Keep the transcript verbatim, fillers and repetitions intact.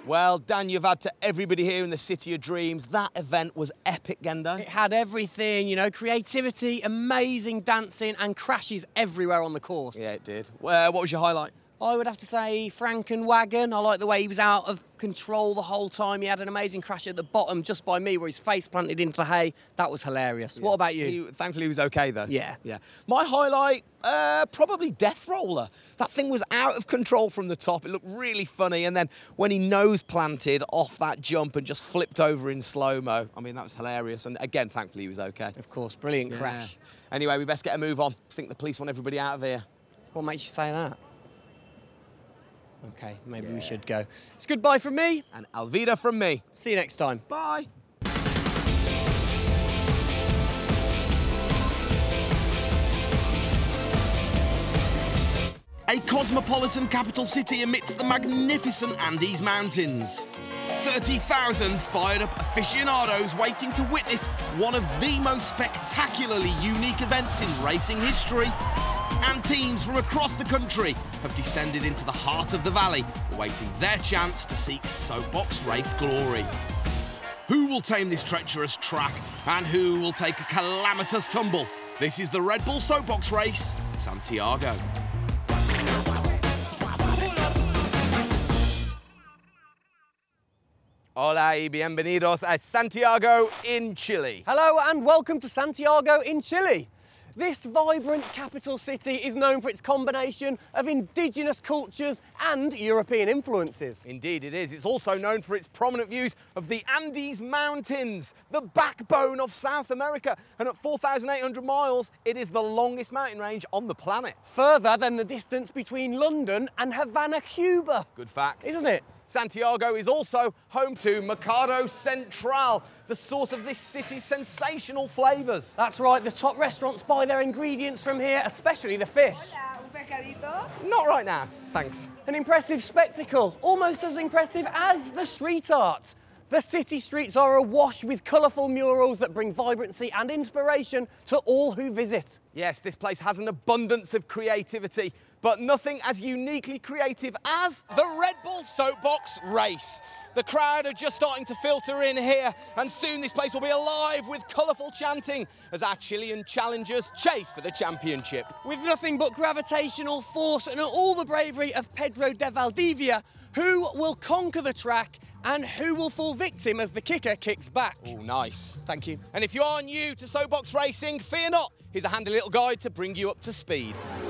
Well, Dan, you've had to everybody here in the City of Dreams. That event was epic, Gendo. It had everything, you know, creativity, amazing dancing and crashes everywhere on the course. Yeah, it did. Well, what was your highlight? I would have to say Frankenwagon. I like the way he was out of control the whole time. He had an amazing crash at the bottom just by me where his face planted into the hay. That was hilarious. Yeah. What about you? He, thankfully, he was OK, though. Yeah. Yeah. My highlight, uh, probably Death Roller. That thing was out of control from the top. It looked really funny. And then when he nose planted off that jump and just flipped over in slow-mo, I mean, that was hilarious. And again, thankfully, he was OK. Of course, brilliant yeah. crash. Anyway, we best get a move on. I think the police want everybody out of here. What makes you say that? OK, maybe yeah. we should go. It's goodbye from me. And Alvida from me. See you next time. Bye. A cosmopolitan capital city amidst the magnificent Andes Mountains. thirty thousand fired-up aficionados waiting to witness one of the most spectacularly unique events in racing history. And teams from across the country have descended into the heart of the valley, awaiting their chance to seek soapbox race glory. Who will tame this treacherous track, and who will take a calamitous tumble? This is the Red Bull Soapbox Race, Santiago. Hola y bienvenidos a Santiago in Chile. Hello and welcome to Santiago in Chile. This vibrant capital city is known for its combination of indigenous cultures and European influences. Indeed it is. It's also known for its prominent views of the Andes Mountains, the backbone of South America. And at four thousand eight hundred miles, it is the longest mountain range on the planet. Further than the distance between London and Havana, Cuba. Good fact. Isn't it? Santiago is also home to Mercado Central, the source of this city's sensational flavours. That's right, the top restaurants buy their ingredients from here, especially the fish. Hola, un pescadito. Not right now, thanks. An impressive spectacle, almost as impressive as the street art. The city streets are awash with colourful murals that bring vibrancy and inspiration to all who visit. Yes, this place has an abundance of creativity, but nothing as uniquely creative as the Red Bull Soapbox Race. The crowd are just starting to filter in here, and soon this place will be alive with colourful chanting as our Chilean challengers chase for the championship. With nothing but gravitational force and all the bravery of Pedro de Valdivia, who will conquer the track and who will fall victim as the kicker kicks back? Oh, nice. Thank you. And if you are new to Soapbox Racing, fear not. Here's a handy little guide to bring you up to speed.